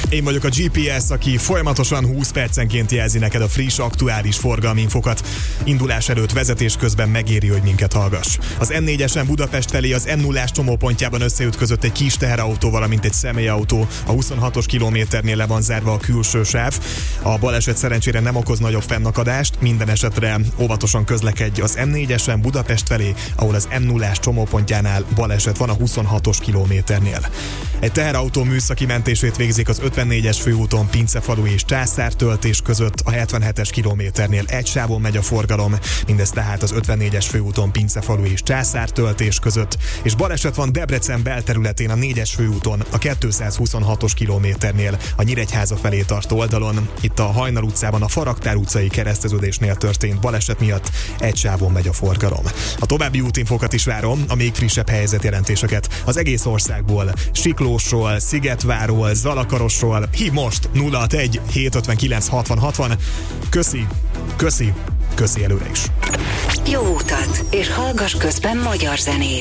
Én vagyok a GPS, aki folyamatosan 20 percenként jelzi neked a friss, aktuális forgalmi infokat. Indulás előtt, vezetés közben megéri, hogy minket hallgass. Az M4-esen Budapest felé az M0-ás csomópontjában összeütközött egy kis teherautó, valamint egy személyautó. A 26-os kilométernél le van zárva a külső sáv. A baleset szerencsére nem okoz nagyobb fennakadást, minden esetre óvatosan közlekedj az M4-esen Budapest felé, ahol az M0-ás csomópontjánál baleset van a 26-os kilométernél. Egy teherautó műszaki mentését végzik az 54-es főúton Pincefalu és Császártöltés között, a 77-es kilométernél egy sávon megy a forgalom, mindez tehát az 54-es főúton Pincefalu és Császártöltés között, és baleset van Debrecen belterületén a 4-es főúton, a 226-os kilométernél, a Nyíregyháza felé tartó oldalon. Itt a Hajnal utcában a Faraktár utcai kereszteződésnél történt baleset miatt egy sávon megy a forgalom. A további útinfokat is várom, a még frissebb helyzetjelentéseket az egész országból, Siklósról, Szigetváról, Zalakarosról. Hív most 061 759 60 60. Köszi előre is. Jó utat, és hallgass közben magyar zenét.